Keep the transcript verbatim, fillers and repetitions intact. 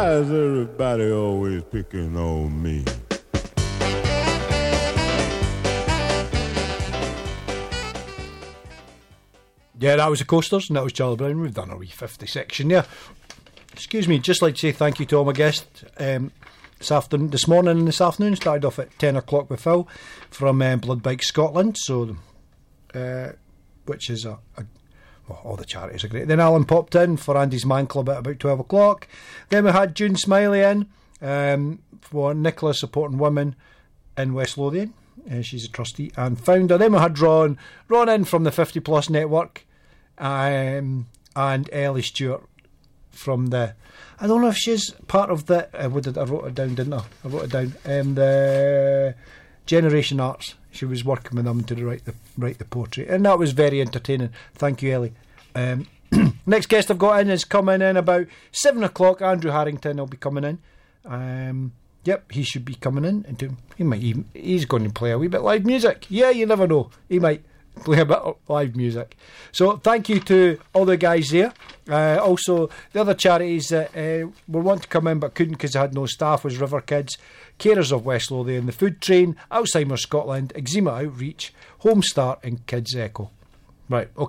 Why is everybody always picking on me? Yeah, that was the Coasters, and that was Charlie Brown. We've done a wee fifty section there. Excuse me, just like to say thank you to all my guests um, this afternoon, this morning and this afternoon. Started off at ten o'clock with Phil from um, Blood Bike Scotland, so uh, which is a, a well, all the charities are great. Then Alan popped in for Andy's Man Club at about twelve o'clock. Then we had June Smiley in um, for Nicholas supporting women in West Lothian. Uh, she's a trustee and founder. Then we had Ron, Ron in from the fifty Plus Network, um, and Ellie Stewart from the. I don't know if she's part of the. Uh, what did I wrote it down? Didn't I? I wrote it down. Um, the Generation Arts. She was working with them to write the write the poetry, and that was very entertaining. Thank you, Ellie. Um, next guest I've got in is coming in about seven o'clock. Andrew Harrington will be coming in. Um, Yep, he should be coming in. And do, he might. He, he's going to play a wee bit live music. Yeah, you never know. He might play a bit of live music. So thank you to all the guys there. Uh, also, the other charities that uh, were wanting to come in but couldn't because they had no staff was River Kids, Carers of West Lothian, the Food Train, Alzheimer's Scotland, Eczema Outreach, Home Start, and Kids Echo. Right. Okay.